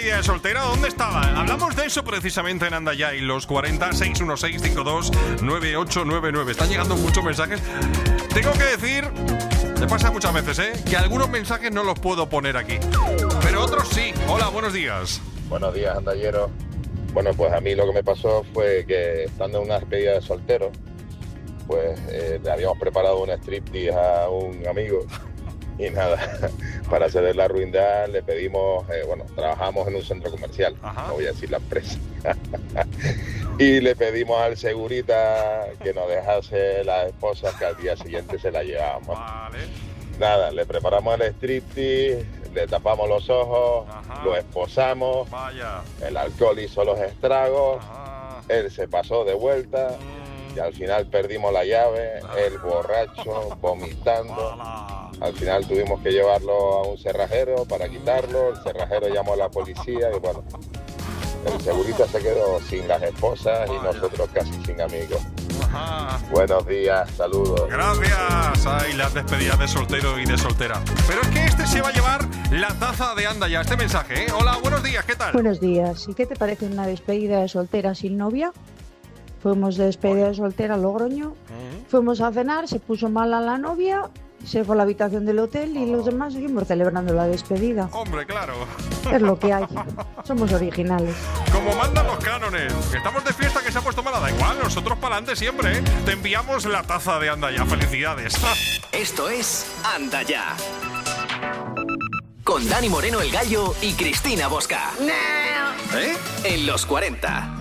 despedida de soltera, ¿dónde estaba? Hablamos de eso precisamente en Anda Ya y los 40 616 52 9899. Están llegando muchos mensajes. Tengo que decir, me pasa muchas veces, que algunos mensajes no los puedo poner aquí, pero otros sí. Hola, buenos días. Buenos días, andalleros. Bueno, pues a mí lo que me pasó fue que estando en una despedida de soltero, pues le habíamos preparado un striptease a un amigo y nada, para hacer la ruindad le pedimos, trabajamos en un centro comercial, no voy a decir la empresa, y le pedimos al segurita que nos dejase las esposas que al día siguiente se las llevábamos. Vale. Nada, le preparamos el striptease, le tapamos los ojos, lo esposamos, Vaya. el alcohol hizo los estragos, él se pasó de vuelta y al final perdimos la llave, el borracho, vomitando. Al final tuvimos que llevarlo a un cerrajero para quitarlo, el cerrajero llamó a la policía y bueno, el segurita se quedó sin las esposas y nosotros casi sin amigos. Buenos días, saludos. Gracias. Ay, las despedidas de soltero y de soltera. Pero es que este se va a llevar la taza de Anda Ya. Este mensaje, ¿eh? Hola, buenos días, ¿qué tal? Buenos días. ¿Y qué te parece una despedida de soltera sin novia? Fuimos de despedida de soltera a Logroño. Fuimos a cenar, se puso mala la novia, se fue a la habitación del hotel y los demás seguimos celebrando la despedida. Hombre, claro. Es lo que hay. Somos originales. Como mandan los cánones. Estamos de fiesta, que se ha puesto mala. Da igual, nosotros para adelante siempre, ¿eh? Te enviamos la taza de Anda Ya. Felicidades. Esto es Anda Ya. Con Dani Moreno el Gallo y Cristina Bosca. En los 40.